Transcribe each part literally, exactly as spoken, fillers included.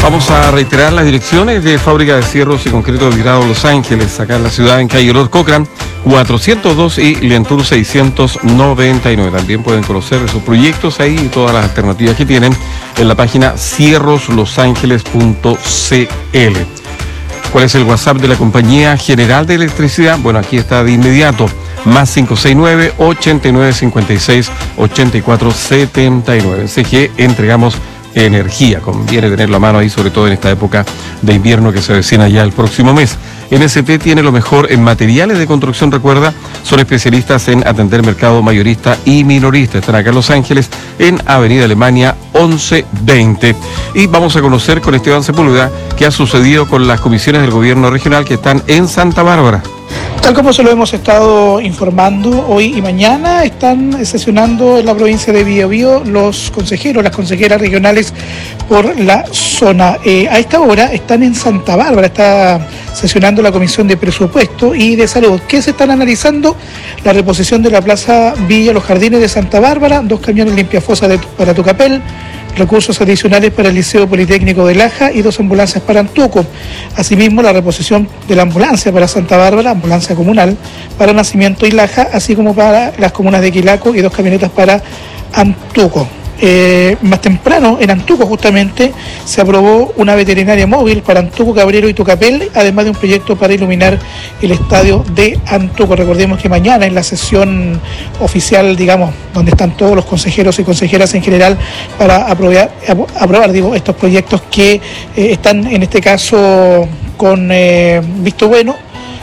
Vamos a reiterar las direcciones de Fábrica de Cierros y Concreto de Virado Los Ángeles, acá en la ciudad, en calle Lord Cochrane, cuatrocientos dos y Lientour seiscientos noventa y nueve. También pueden conocer sus proyectos ahí y todas las alternativas que tienen en la página cierros los ángeles punto c l. ¿Cuál es el WhatsApp de la Compañía General de Electricidad? Bueno, aquí está de inmediato, más cinco seis nueve, ochenta y nueve cincuenta y seis, ochenta y cuatro setenta y nueve. En C G E entregamos energía, conviene tenerlo a mano ahí, sobre todo en esta época de invierno que se avecina ya el próximo mes. N S T tiene lo mejor en materiales de construcción, recuerda, son especialistas en atender mercado mayorista y minorista. Están acá en Los Ángeles, en Avenida Alemania once veinte. Y vamos a conocer con Esteban Sepúlveda qué ha sucedido con las comisiones del gobierno regional que están en Santa Bárbara. Tal como se lo hemos estado informando, hoy y mañana están sesionando en la provincia de Biobío los consejeros, las consejeras regionales por la zona. Eh, a esta hora están en Santa Bárbara, está sesionando la Comisión de Presupuesto y de Salud. ¿Qué se están analizando? La reposición de la Plaza Villa Los Jardines de Santa Bárbara, dos camiones limpiafosas de, para Tucapel, recursos adicionales para el Liceo Politécnico de Laja y dos ambulancias para Antuco. Asimismo, la reposición de la ambulancia para Santa Bárbara, ambulancia comunal, para Nacimiento y Laja, así como para las comunas de Quilaco y dos camionetas para Antuco. Eh, más temprano, en Antuco justamente, se aprobó una veterinaria móvil para Antuco, Cabrero y Tucapel, además de un proyecto para iluminar el estadio de Antuco. Recordemos que mañana en la sesión oficial, digamos, donde están todos los consejeros y consejeras en general para aprobar, aprobar digo, estos proyectos que eh, están en este caso con eh, visto bueno,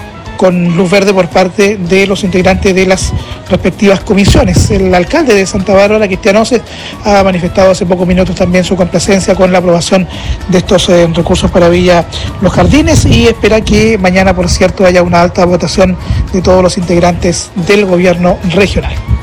con luz verde por parte de los integrantes de las respectivas comisiones. El alcalde de Santa Bárbara, Cristian Oces, ha manifestado hace pocos minutos también su complacencia con la aprobación de estos eh, recursos para Villa Los Jardines y espera que mañana, por cierto, haya una alta votación de todos los integrantes del gobierno regional.